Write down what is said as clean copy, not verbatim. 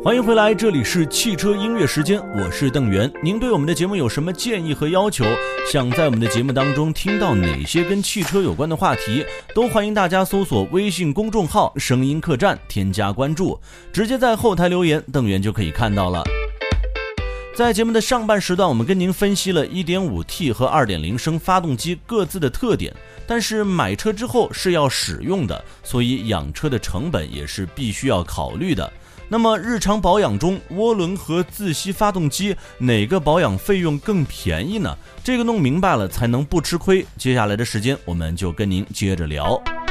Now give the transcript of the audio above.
欢迎回来，这里是汽车音乐时间，我是邓源。您对我们的节目有什么建议和要求？想在我们的节目当中听到哪些跟汽车有关的话题，都欢迎大家搜索微信公众号声音客栈，添加关注，直接在后台留言，邓源就可以看到了。在节目的上半时段，我们跟您分析了 1.5T 和 2.0 升发动机各自的特点，但是买车之后是要使用的，所以养车的成本也是必须要考虑的。那么日常保养中，涡轮和自吸发动机哪个保养费用更便宜呢？这个弄明白了才能不吃亏。接下来的时间我们就跟您接着聊。